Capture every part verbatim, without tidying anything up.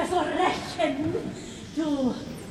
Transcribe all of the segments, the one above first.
so rächen, du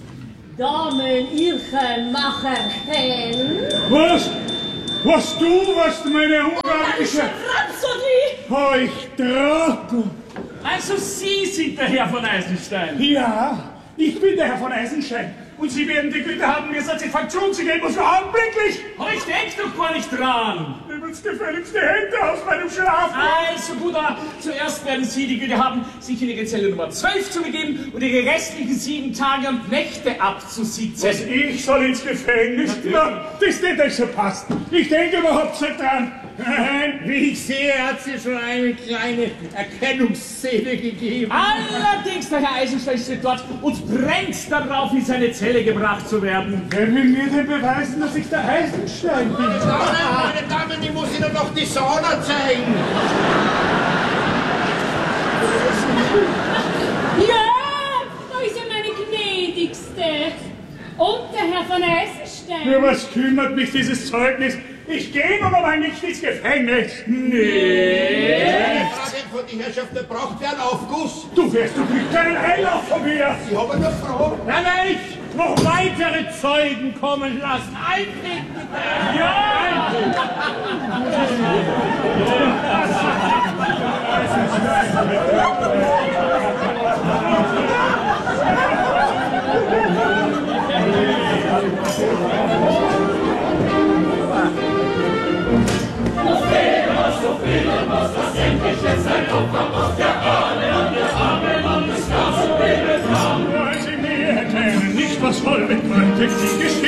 Damen-Irchenmacherchen. Was? Was du, was meine ungarische... Rhapsodie! Oh, ich Trottel! Also Sie sind der Herr von Eisenstein? Ja, ich bin der Herr von Eisenstein. Und Sie werden die Güte haben, mir Satisfaktion zu geben, und so augenblicklich! Aber ich denk doch gar nicht dran! Nehmen's gefälligst die Hände aus meinem Schlaf! Also gut, aber zuerst werden Sie die Güte haben, sich in Ihre Zelle Nummer zwölf zu begeben und Ihre restlichen sieben Tage und Nächte abzusitzen. Was, ich soll ins Gefängnis? Na, das wird euch so passen. Ich denke überhaupt nicht dran. Wie ich sehe, hat sie schon eine kleine Erkennungsszene gegeben. Allerdings, der Herr Eisenstein steht dort und brennt darauf, in seine Zelle gebracht zu werden. Wer will mir denn beweisen, dass ich der Eisenstein bin? Meine Damen, meine Damen, ich muss Ihnen noch die Sauna zeigen. Ja, da ist ja meine gnädigste. Und der Herr von Eisenstein. Für was kümmert mich dieses Zeugnis? Ich gehe nun aber nicht ins Gefängnis. Nee. Eine Frage von die Herrschaft, der braucht wer einen Aufguss. Du wirst doch nicht keinen Einlauf von mir. Ich habe eine Frage. Na Mensch, noch weitere Zeugen kommen lassen. Eintreten bitte. Ja! Was das endlich jetzt ein Opfer aus der Ahne an der arme Mann des ganzen Lebens kam. Wollen Sie mir erklären, nicht was voll mit Gründen die Geschichte